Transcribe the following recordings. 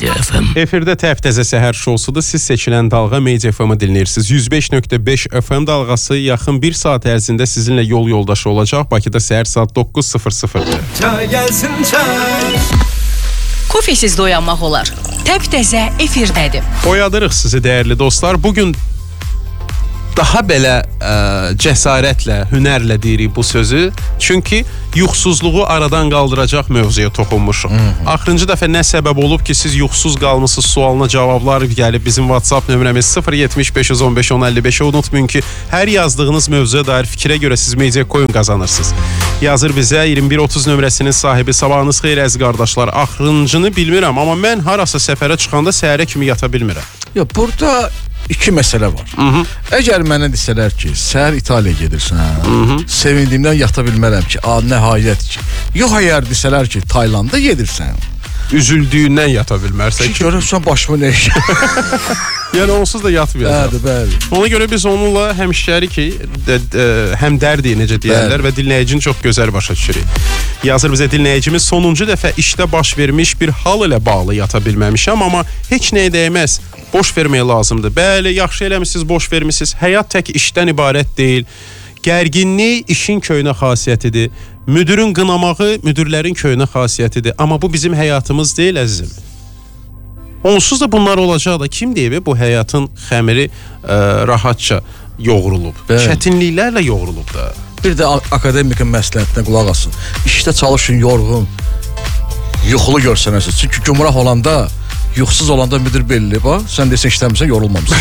Media FM. Efirdə təftəzə səhər şousudur. Siz seçilən dalğa Media FM-ı dinləyirsiniz. 105.5 FM dalğası yaxın bir saat ərzində sizinlə yol yoldaşı olacaq. Bakıda səhər saat 9:00-dır. Çay gəlsin çay. Kofesiz doyanmaq olar. Təftəzə efirdədir. Oyadırıq sizi dəyərli dostlar. Bugün daha belə cəsarətlə, hünərlə deyirik bu sözü. Çünki yuxusuzluğu aradan qaldıracaq mövzuya toxunmuşuq. Axırıncı dəfə nə səbəb olub ki, siz yuxusuz qalmısınız sualına cavablar gəlib. Bizim WhatsApp nömrəmiz 075-515-1055-i unutmayın ki, hər yazdığınız mövzuya dair fikrə görə siz Media Coin qazanırsınız. Yazır bizə 2130 nömrəsinin sahibi. Sabahınız xeyir əziz qardaşlar. Axırıncını bilmirəm, amma mən harasa səfərə çıxanda səhərə kimi yata bilmirəm. Yox, burada iki məsələ var. Əgər mənə desələr ki, səhər İtaliyaya gedirsən, sevindiyimdən yata bilmərəm ki, nəhayət ki. Yox, əgər desələr ki, Taylandda gedirsən, üzüldüyündən yata bilmərsən ki, görürsən başıma nə iş. Yəni onsuz da yatmayacaq. Bəli. Ona görə biz onunla həmşərik ki, həm dərdi necə deyərlər və dinləyicini çox gözəl başa düşürük. Yazır bizə dinləyicimiz, sonuncu dəfə işdə baş vermiş bir hal ilə bağlı yata bilməmişəm, amma heç nəyə dəyməz. Boş vermək lazımdır. Bəli, yaxşı eləmişsiniz, boş vermişsiniz. Həyat tək işdən ibarət deyil. Gərginlik işin köhnə xasiyyətidir. Müdürün qınamağı müdürlərin köhnə xasiyyətidir. Amma bu bizim həyatımız deyil əzizim. Onsuz da bunlar olacaq da kim deyib bu həyatın xəmiri rahatca yoğrulub. Çətinliklərlə yoğrulub da. Bir də akademikin məsləhətinə qulaq asın. İşdə çalışın, yorğun, yuxulu görsənəsiniz. Çünki gümrah olanda, yuxusuz olanda müdür belli, bax, sən desən işləmirsən, yorulmamısan.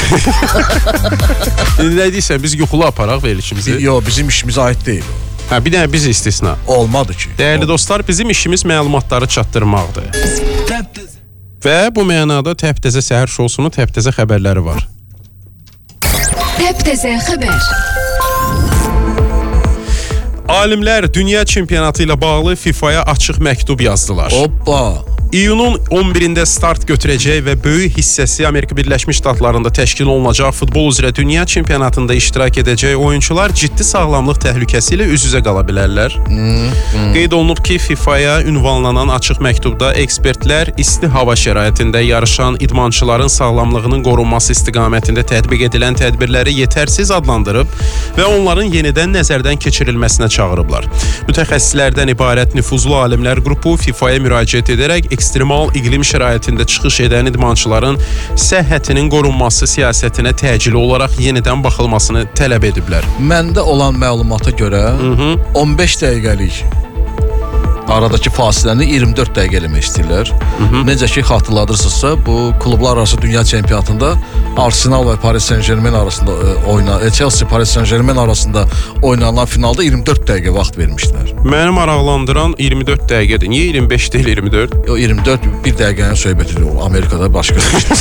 Nə deyirsən, biz yuxulu aparaq verilişimizi? Yox, bizim işimizə aid deyil. Hə, bir dənə biz istisna. Olmadı ki. Dəyərli dostlar, bizim işimiz məlumatları çatdırmaqdır. Və bu mənada təftəzə səhər şousunu təftəzə xəbərləri var. Təftəzə xəbər. Alimlər dünya çempionatı ilə bağlı FIFAya açıq məktub yazdılar. Hoppa! İyunun 11-də start götürəcək və böyük hissəsi Amerika Birləşmiş Ştatlarında təşkil olunacaq futbol üzrə dünya çempionatında iştirak edəcək oyunçular ciddi sağlamlıq təhlükəsi ilə üz-üzə qala bilərlər. Qeyd olunub ki, FIFAya ünvanlanan açıq məktubda ekspertlər isti hava şəraitində yarışan idmançıların sağlamlığının qorunması istiqamətində tətbiq edilən tədbirləri yetərsiz adlandırıb və onların yenidən nəzərdən keçirilməsinə çağırıblar. Mütəxəssislərdən ibarət nüfuzlu alimlər qrupu FIFAya müraciət edərək ekstremal iqlim şəraitində çıxış edən idmançıların səhhətinin qorunması siyasətinə təcili olaraq yenidən baxılmasını tələb ediblər. Məndə olan məlumata görə 15 dəqiqəlik aradakı fasiləni 24 dəqiqə eləmək istəyirlər. Necə ki, xatırladırsınızsa, bu klublar arası dünya çempionatında Arsenal və Paris Saint-Germain arasında Chelsea Paris Saint-Germain arasında oynanan finalda 24 dəqiqə vaxt vermişdilər. Məni maraqlandıran 24 dəqiqədir. Niyə 25 deyil 24? O 24 bir dəqiqənin söhbətidir. Amerikada başqa.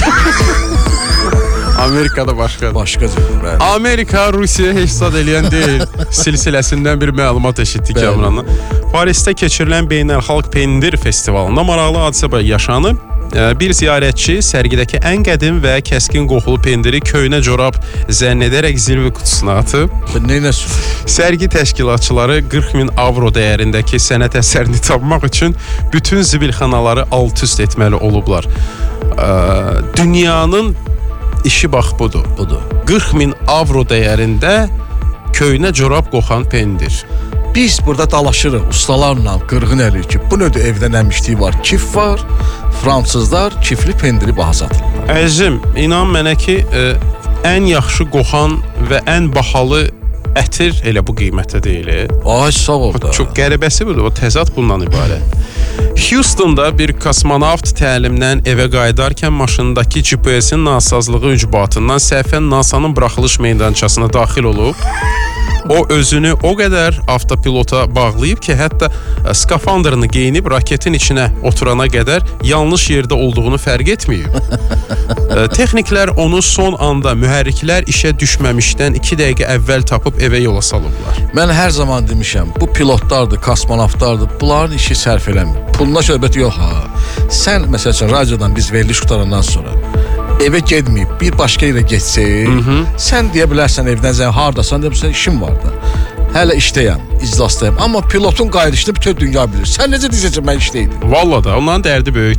Amerikada başqadır. Başqadır. Amerika Rusiyaya heç zad eləyən deyil. Silsiləsindən bir məlumat eşitdik Kamrandan. Parisdə keçirilən beynəlxalq pendir festivalında maraqlı hadisə yaşanıb. Bir ziyarətçi sərgidəki ən qədim və kəskin qoxulu pendiri köhnə corab zənn edərək zirvə qutusuna atıb. Sərgi təşkilatçıları 40.000 avro dəyərindəki sənət əsərini tapmaq üçün bütün zibilxanaları alt-üst etməli olublar. Dünyanın işi bax budur. 40.000 avro dəyərində köhnə corab qoxan pendir. Biz burada dalaşırıq ustalarla, qırğın əli ki, bu növdə evdə nəmişliyi var, kif var, fransızlar kifli pendiri baha satırlar. Əzim, inan mənə ki, ən yaxşı qoxan və ən bahalı ətir elə bu qiymətdə deyil. Ay, sağ ol da. Çox qəribəsi budur, o təzad bundan ibarət. Houston'da bir kosmonavt təlimdən evə qayıdarkən maşındakı GPS-in nasazlığı ücbatından səhvən NASA'nın buraxılış meydançasına daxil olub. O özünü o qədər avtopilota bağlayıb ki, hətta skafandrını geyinib raketin içinə oturana qədər yanlış yerdə olduğunu fərq etməyib. Texniklər onu son anda mühərriklər işə düşməmişdən 2 dəqiqə əvvəl tapıb evə yola salıblar. Mən hər zaman demişəm, bu pilotlardır, kosmonavtlardır, bunların işi sərf eləmir. Puluna söhbəti yox ha. Sən, məsəl üçün, radiodan biz veriliş qutarandan sonra evə gedməyib, bir başqa yerə getsək, sən deyə bilərsən evdən zəng, hardasan, demişsən, işim var da. Hələ işdəyəm, iclasdayım. Amma pilotun qayıdışını bütün dünya bilir. Sən necə deyəcəksən, mən işdəydim? Valla da, onların dərdi böyükdür.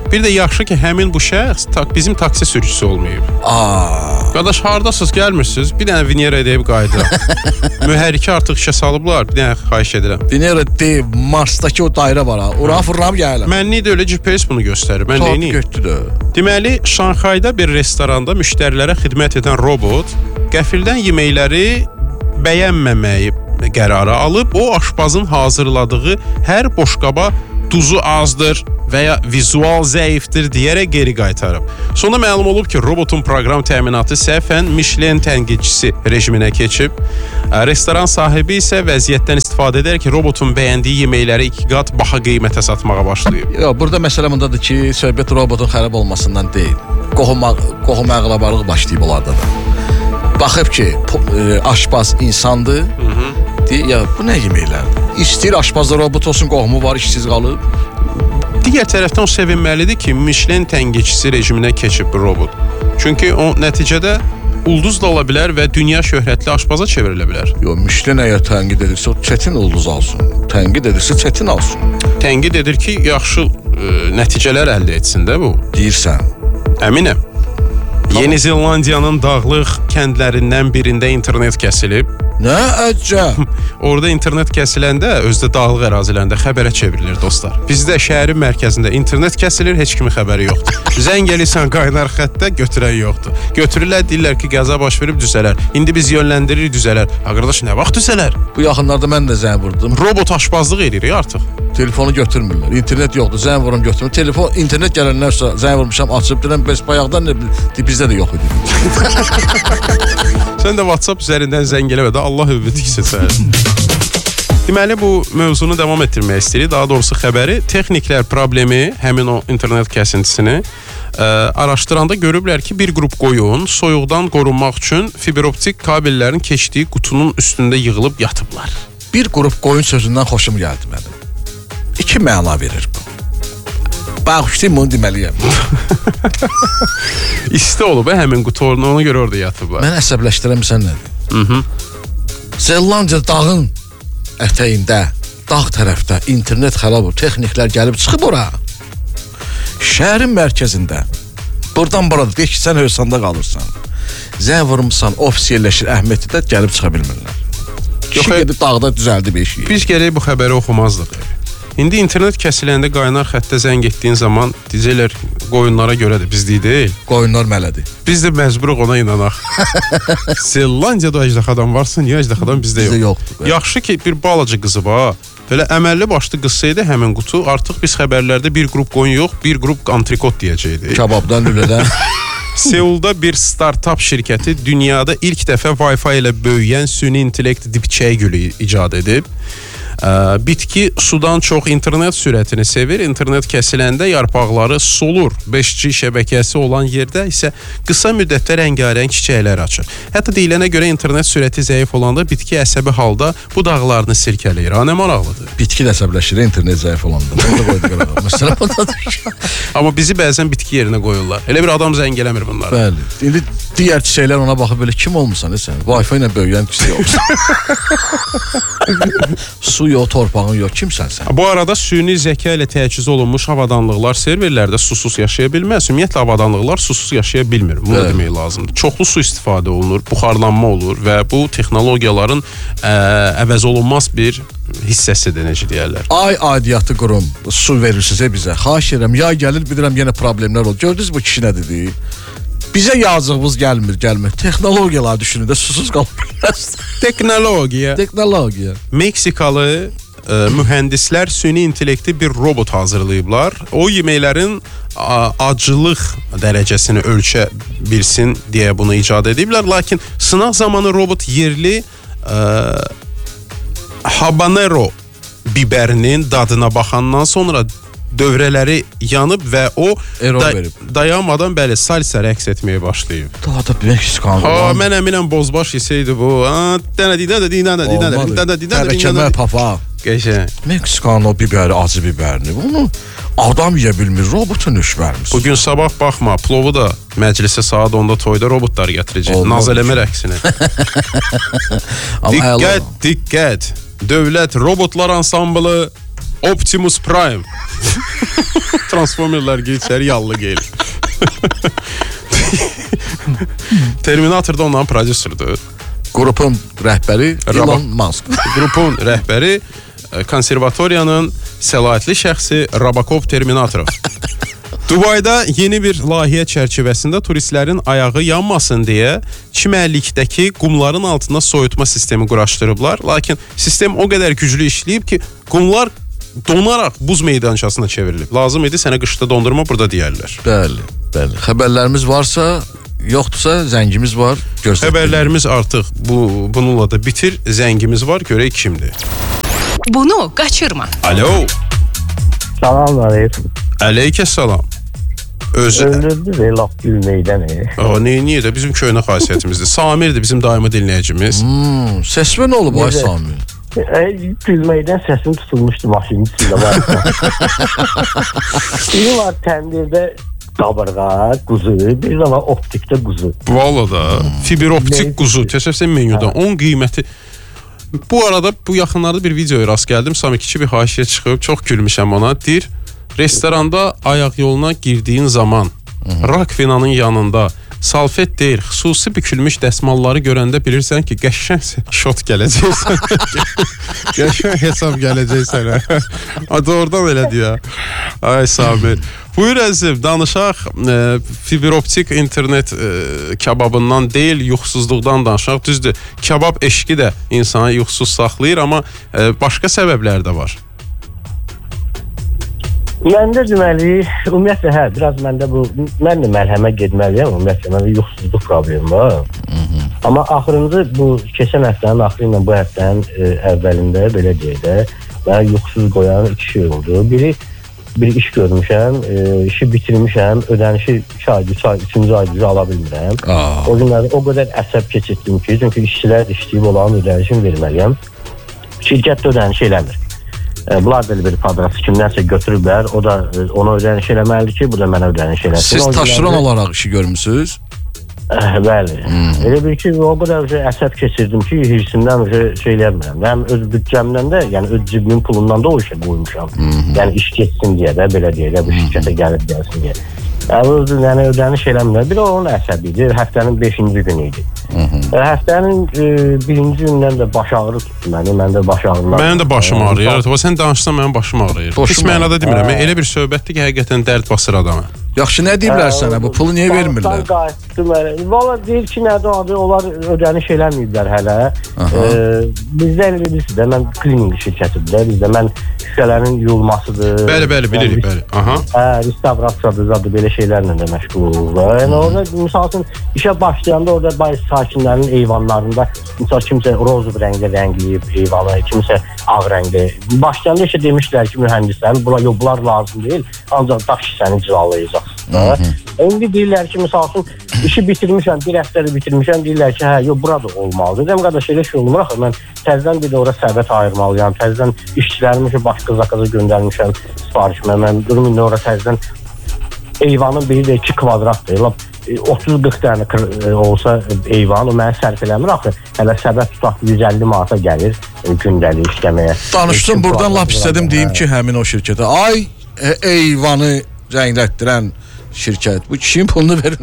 Bir də yaxşı ki, həmin bu şəxs bizim taksi sürücüsü olmayıb. Qardaş, hardasınız, gəlmirsiniz? Bir dənə Venera deyib qayıdıram. Mühərriki artıq işə salıblar. Bir dənə xahiş edirəm. Venera deyib, Marsdakı o dairə var ha. Ora fırlanıb gəlirəm. Mənlik də elə GPS bunu göstərir. Mən neyini? Götdü də. Deməli, Şanxayda bir restoranda müştərilərə xidmət edən robot qəfildən yeməkləri bəyənməməyi qərarı alıb, o aşpazın hazırladığı hər boşqaba duzu azdır və ya vizual zəifdir deyərək geri qaytarıb. Sonra məlum olub ki, robotun proqram təminatı səhvən Michelin tənqidçisi rejiminə keçib. Restoran sahibi isə vəziyyətdən istifadə edərək robotun bəyəndiyi yeməkləri 2 qat baha qiymətə satmağa başlayıb. Burada məsələ bundadır ki, söhbət robotun xərab olmasından deyil. Qohum əqrabalıq başlayıb onlarda da. Baxıb ki, aşpaz insandır. Ya bu nə yeməklərdir? İstəyir aşpazda robot olsun, qohumu var, işsiz qalıb. Digər tərəfdən o sevinməlidir ki, Michelin tənqidçisi rejiminə keçib bu robot. Çünki o nəticədə ulduz da ola bilər və dünya şöhrətli aşpaza çevrilə bilər. Michelin əgər tənqid edirsə, o çətin ulduz alsın. Tənqid edirsə, çətin alsın. Tənqid edir ki, yaxşı nəticələr əldə etsin də bu. Deyirsən. Əminəm. Yeni Zelandiyanın dağlıq kəndlərindən birində internet kəsilib. Nə əcəb? Orada internet kəsiləndə özdə dağlıq ərazilərində xəbərə çevrilir dostlar. Bizdə şəhərin mərkəzində internet kəsilir, heç kimin xəbəri yoxdur. Zəng gəlirsən qaynar xəttə, götürən yoxdur. Götürürlər, deyirlər ki, qəza baş verib düzələr. İndi biz yönləndiririk, düzələr. Qardaş, nə vaxt düzələr? Bu yaxınlarda mən də zəng vurdum. Robot aşpazlıq edir artıq. Telefonu götürmürlər. İnternet yoxdur. Zəng vurum götürmür. Telefon, internet gələnlərsə zəng vurmuşam, açıb deyirəm, bəs bayaqdan nə bilir? Bizdə də yox idi. Sən də WhatsApp üzərindən zəng eləmə də Allah övvətiksə sən. Deməli, bu mövzunu davam etdirmək istəyirik. Daha doğrusu xəbəri, texniklər problemi, həmin o internet kəsintisini araşdıranda görüblər ki, bir qrup qoyun soyuqdan qorunmaq üçün fiberoptik kabellərin keçdiyi qutunun üstündə yığılıb yatıblar. Bir qrup qoyun sözündən xoşum gəldi mənim. 2 məna verir bu. Bağışlayım bunu deməliyəm. İsti olub həmin qutu, ona görə orada yatıblar. Mən əsəbləşdirəm, sən nədir? Zelandiya dağın ətəyində, dağ tərəfdə internet xərab olub, texniklər gəlib çıxıb ora. Şəhərin mərkəzində. Buradan burada deyək ki, sən Hövsanda qalırsan. Zəng vurmuşsan, ofis yerləşir Əhmədidə, gəlib çıxa bilmirlər. Kişi gedib dağda düzəldib eşiyi. Biz gərək bu xəbəri oxumazdıq. İndi internet kəsiləndə qaynar xəttə zəng etdiyin zaman deyəcəklər, qoyunlara görədir, bizlik deyil. Qoyunlar mələdir. Biz də məcburuq ona inanaq. Zelandiyada əjdahadan varsa, niyə əjdahadan bizdə yox? Bizdə yoxdur. Yaxşı ki, bir balaca qızı var. Belə əməlli başlı qızsaydı həmin qutu, artıq biz xəbərlərdə bir qrup qoyun yox, bir qrup antrikot deyəcəkdik. Kababdan, lülədən. Seulda bir startup şirkəti dünyada ilk dəfə Wi-Fi ilə böyüyən süni intellekt dibçək gülü icad edib. Bitki sudan çox internet sürətini sevir. İnternet kəsiləndə yarpaqları solur. 5G şəbəkəsi olan yerdə isə qısa müddətdə rəngarəng çiçəklər açır. Hətta deyilənə görə internet sürəti zəif olanda bitki əsəbi halda budaqlarını sirkələyir. Nə maraqlıdır. Bitki də əsəbləşir internet zəif olanda. Məsələ budadır. Amma bizi bəzən bitki yerinə qoyurlar. Elə bir adam zəng eləmir bunlara. Bəli. İndi digər çiçəklər ona baxıb belə kim olmusan sən? Wi-Fi ilə böyüyən çiçək olmusan. Su yox, torpağın yox, kimsən sən? Bu arada süni zəka ilə təchiz olunmuş avadanlıqlar serverlərdə susuz yaşaya bilməz. Ümumiyyətlə avadanlıqlar susuz yaşaya bilmir. Bunu demək lazımdır. Çoxlu su istifadə olunur, buxarlanma olur və bu texnologiyaların əvəz olunmaz bir hissəsidir, necə deyərlər. Ay aidiyyatı qurum, su verirsiniz bizə. Xahiş edirəm, yay gəlir, bilirəm yenə problemlər olur. Gördünüz bu kişi nə dedi? Bizə yazığımız gəlmir. Texnologiyalar düşünür də susuz qalmır. Texnologiya. Meksikalı mühəndislər süni intellekti bir robot hazırlayıblar. O yeməklərin acılıq dərəcəsini ölçə bilsin deyə bunu icad ediblər. Lakin sınaq zamanı robot yerli habanero biberinin dadına baxandan sonra dövrələri yanıb və o dayanmadan bəli salsa rəqs etməyə başlayıb. Daha da Meksikan. Mən əminəm bozbaş yesəydi bu. Tərəkəmə papa. Qəşəng. Meksikan o biberi, acı biberini. Bunu adam yeyə bilmir, robota nüş vermiş. Bugün sabah baxma, plovu da məclisə saat 10-da toyda robotlar gətirəcək. Naz eləmə rəqsini. Diqqət. Dövlət Robotlar Ansamblı Optimus Prime. Transformerlar geçər yallı gəlir. Terminator'da onların prodüseridir. Qrupun rəhbəri Elon Musk. Qrupun rəhbəri konservatoriyanın səlahiyyətli şəxsi Robocop Terminatorov. Dubayda yeni bir layihə çərçivəsində turistlərin ayağı yanmasın deyə çimərlikdəki qumların altında soyutma sistemi quraşdırıblar. Lakin sistem o qədər güclü işləyib ki, qumlar donaraq buz meydançasına çevrilib. Lazım idi sənə qışda dondurma burada deyərlər. Bəli, bəli. Xəbərlərimiz varsa, yoxdursa zəngimiz var. Xəbərlərimiz artıq bununla da bitir. Zəngimiz var, görək kimdir. Bunu qaçırma. Alo. Salam aleyküm. Əleykəssalam. Öldürdü ve laf gülməkdən. Niyə də bizim köynə xasiyyətimizdir. Samirdir bizim daimi dinləyicimiz. Səsmə nə olub ay Samir? Gülməkdən səsim tutulmuşdu maşının içində var. Biri var təndirdə qabırğa, quzu, bir də var optikdə quzu. Valla da fiber optik quzu. Təsəvvürsən menyuda 10 qiyməti. Bu arada bu yaxınlarda bir videoya rast gəldim. Samir kiçik bir haşiyə çıxıb, çox gülmüşəm ona. Deyir, restoranda ayaq yoluna girdiyin zaman rakvinanın yanında salfet deyil, xüsusi bükülmüş dəsmalları görəndə bilirsən ki, qəşəng şot gələcəksən. Qəşəng hesab gələcəksən. Doğrudan elə deyir. Ay Samir. Buyur əzim, danışaq fiber optik internet kebabından deyil, yuxusuzluqdan danışaq. Düzdür, kebab eşqi də insanı yuxusuz saxlayır, amma başqa səbəblər də var. Məndə deməli, ümumiyyətlə biraz məndə mən də mərhəmə getməliyəm, ümumiyyətlə məndə yuxusuzluq problemi var. Amma axırıncı bu keçən həftənin axırı ilə bu həftənin əvvəlində belə deyək də, mənə yuxusuz qoyan 2 şey oldu. Bir iş görmüşəm, işi bitirmişəm, ödənişi 2 ay, 3-cü ay ala bilmirəm. O günləri o qədər əsəb keçirtdim ki, çünki işçilər işləyib olan ödənişini verməliyəm. Şirkət ödəniş eləmir. Bunlar belə bir fabrikası kimlərsə götürüblər, o da ona ödəniş eləməlidir ki, bu da mənə ödəniş eləsin. Siz taşıran olaraq işi görmüsünüz? Bəli. Elə bir ki, o qədər əsəb keçirdim ki, hirsimdən şey eləmirəm. Həm öz büdcəmdən də, yəni öz cibimin pulundan da o işə qoymuşam. Yəni iş geçsin deyə də, belə deyə də, bu şirkətə gəlib gəlsin deyə. Yəni ödəniş eləmirəm. Bir onun əsəbi idi, həftənin 5-ci günü idi. Həftənin 1-ci gündən də baş ağrı tutdu məni, məndə baş ağrılar. Mənim də başım ağrıyır. Sən danışsan mənim başım ağrıyır. Pis mənada demirəm, elə bir söhbətdir ki, həqiqətən dərd basır adamı. Yaxşı, nə deyirlər sənə? Bu pulu niyə vermirlər? Valla deyir ki, nədir adı, onlar ödəniş eləməyiblər hələ. Bizdə elə bilirsiz də, mən klinik şirkətidir də, bizdə mən şüşələrin yuyulmasıdır. Bəli, bilirik, bəli. Restavrasiyadır, zadı belə şeylərlə də məşğul olurlar. Yəni orada, misal üçün, işə başlayanda orada bayız sakinlərin eyvanlarında, misal kimsə roz rəngdə rəngləyib eyvanı, kimsə ağ rəngdə. Başlayanda işə demişlər ki, mühəndislərin, bunlar lazım deyil, ancaq daş hissəni cilalayacaq. İndi deyirlər ki, misal üçün, işi bitirmişəm, bir həftədə bitirmişəm, deyirlər ki, burada olmalıdır. Deyəm, qardaş, elə şey olmur axı, mən təzdən bir də orada səbət ayırmalıyam, təzdən işçilərimi başqa zakaza göndərmişəm sifarişimə, mən durum indi orada təzdən eyvanın biri də 2 kvadratdır, 30-40 dənə olsa eyvan, o mənə sərf eləmir axı, hələ səbət tutaq 150 manata gəlir gündəlik işləməyə. Danışdım, buradan lap istədim deyim ki, həmin o şirkətə, ay eyvanı rənglətdirən şirkət, bu kişinin pulunu verin.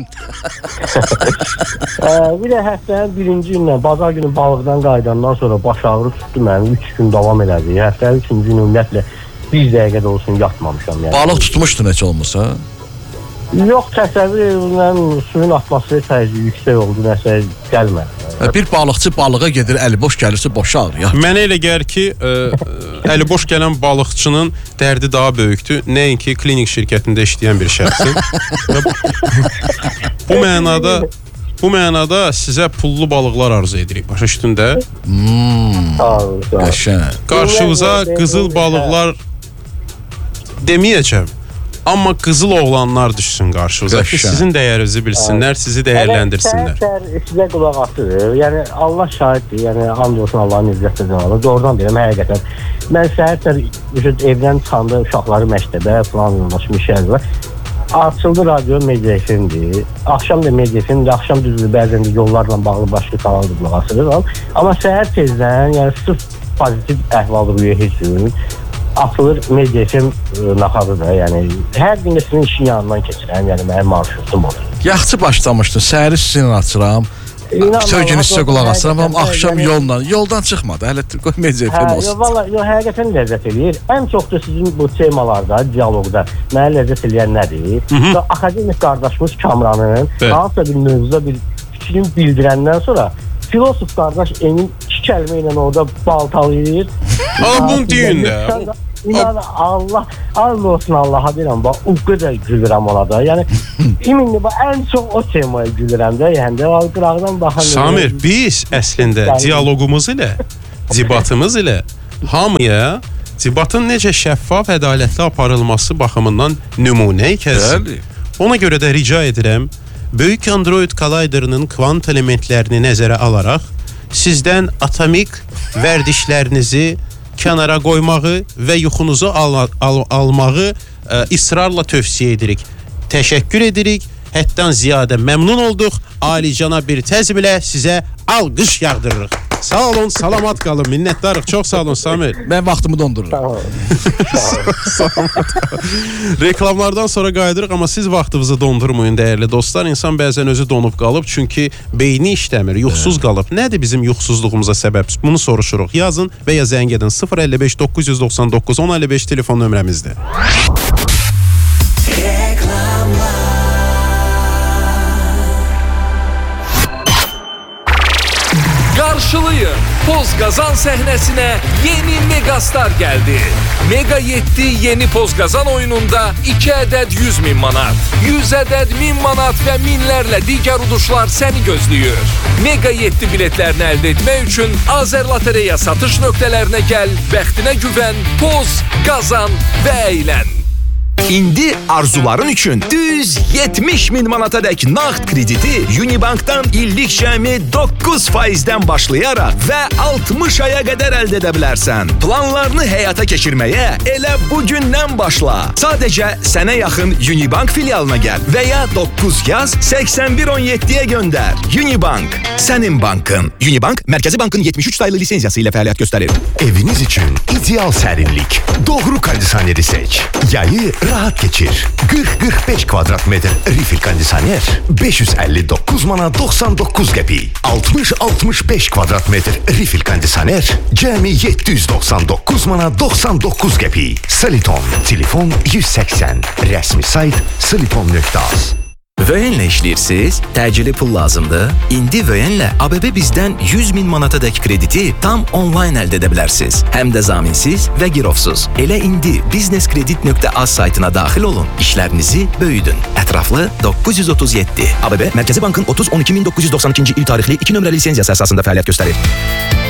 Bir də həftənin 1-ci gündən, bazar günü balıqdan qaydandan sonra baş ağrı tutdu mənim, 3 gün davam elədi. Həftənin 3-cü günü ümumiyyətlə 1 dəqiqədə olsun yatmamışam. Yəni. Balıq tutmuşdu necə olmasa? Yox, təsəvvür suyun atmosferi təzyiqi yüksək oldu, nəsə gəlmədi. Bir balıqçı balığa gedir, əli boş gəlirsə boşa ağrıyar. Mənə elə gəlir ki, əli boş gələn balıqçının dərdi daha böyükdür, nəinki klinik şirkətində işləyən bir şəxsin. Bu mənada sizə pullu balıqlar arzu edirik, başa düşdün də? Qarşınıza qızıl balıqlar deməyəcəm. Amma qızıl oğlanlar düşsün qarşınıza ki, sizin dəyərinizi bilsinlər, sizi dəyərləndirsinlər. Sizə qulaq asır, yəni Allah şahiddir, yəni hamd olsun Allahın izzətlə cəmalı. Doğrudan deyirəm, həqiqətən. Mən səhər evdən çıxanda uşaqları məktəbə, falan yoldaşım işədir var. Açıldı radyo, media efendir. Axşam da media efendir, axşam düzdür, bəzən də yollarla bağlı başqa kanalda qulaq asırıq. Amma səhər tezdən, yəni sırf pozitiv əhval-ruhiyyə heç gün. atılır Media FM nakadıdır. Yəni hər gün də sizin işin yanından keçirəm. Yəni mənim marşrutum odur. Yaxşı başlamışdın. Səhəri sizin açıram. Bütün gün sizə qulaq asıram, amma axşam yoldan çıxmadı. Hələ Media FM olsun. Vallahi həqiqətən ləzzət eləyir. Ən çox da sizin bu temalarda, dialoqda mənə ləzzət eləyən nədir? Akademik qardaşımız Kamranın hansısa bir mövzuda bir fikrini bildirəndən sonra filosof qardaş Emin iki kəlmə ilə orada baltalayır. Bunu deyin də. İnan Allah olsun Allah'a deyirəm, bax o qədər gülürəm ona da. Yəni iminli bax ən çox o temaya gülürəm də. Yəni də qıraqdan baxan. Samir, biz əslində dialoqumuz ilə, debatımız ilə hamıya debatın necə şəffaf, ədalətli aparılması baxımından nümunə kəsdir. Ona görə də rica edirəm, böyük Android Collider'ın kvant elementlərini nəzərə alaraq sizdən atomik vərdişlərinizi kənara qoymağı və yuxunuzu almağı israrla tövsiyə edirik. Təşəkkür edirik. Həddən ziyadə məmnun olduq. Alicənab bir təzm ilə sizə alqış yağdırırıq. Sağ olun, salamat qalın, minnətdarıq. Çox sağ olun Samir. Mən vaxtımı dondururum. Salamat qalın. Reklamlardan sonra qayıdırıq, amma siz vaxtınızı dondurmayın dəyərli dostlar. İnsan bəzən özü donub qalıb, çünki beyni işləmir, yuxsuz qalıb. Nədir bizim yuxsuzluğumuza səbəb? Bunu soruşuruq. Yazın və ya zəng edin. 055 999 1055 telefon nömrəmizdir. Karşılayın. Pozgazan sahnesine yeni megastar geldi. Mega 7 yeni Pozgazan oyununda 2 adet 100.000 manat, 100 adet 1000 manat ve minlerle diğer uduşlar seni gözlüyor. Mega 7 biletlerini elde etmek için Azer Lotereya satış noktalarına gel, bəxtinə güvən, poz, qazan və eylən. İndi arzuların üçün düz 70.000 manatadək nağd krediti Unibank'dan illik cəmi 9%-dən başlayaraq və 60 aya qədər əldə edə bilərsən. Planlarını həyata keçirməyə elə bugündən başla. Sadəcə sənə yaxın Unibank filialına gəl və ya 9 yaz 8117-yə göndər. Unibank, sənin bankın. Unibank, Mərkəzi Bankın 73 saylı lisenziyası ilə fəaliyyət göstərir. Eviniz için ideal serinlik. Doğru kondisyoneri seç. Yayı rahat geçir. 40-45 kvadrat metr refill kondisioner 559 manat 99 qəpik. 60-65 kvadrat metr refill kondisioner cəmi 799 manat 99 qəpik. Soliton, telefon 180. Rəsmi sayt soliton.az. Vöyenlə işləyirsiniz, təcili pul lazımdır. İndi Vöyenlə ABB bizdən 100.000 manatadək krediti tam onlayn əldə edə bilərsiniz. Həm də zaminsiz və girovsuz. Elə indi businesskredit.az saytına daxil olun, işlərinizi böyüdün. Ətraflı 937. ABB Mərkəzi Bankın 30-12-1992-ci il tarixli 2 nömrəli lisenziyası əsasında fəaliyyət göstərir.